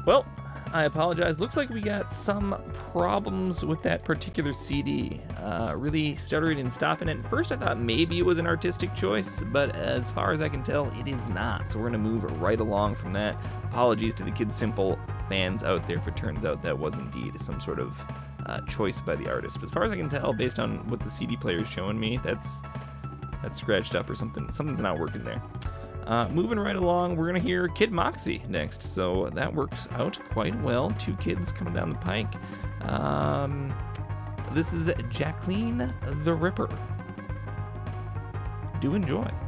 Well, I apologize. Looks like we got some problems with that particular CD. Really stuttering and stopping it. At first, I thought maybe it was an artistic choice, but as far as I can tell, it is not. So we're going to move right along from that. Apologies to the Kid Simple fans out there if it turns out that was indeed some sort of choice by the artist. But as far as I can tell, based on what the CD player is showing me, that's scratched up or something. Something's not working there. Moving right along, we're going to hear Kid Moxie next. So that works out quite well. 2 kids coming down the pike. This is Jacqueline the Ripper. Do enjoy.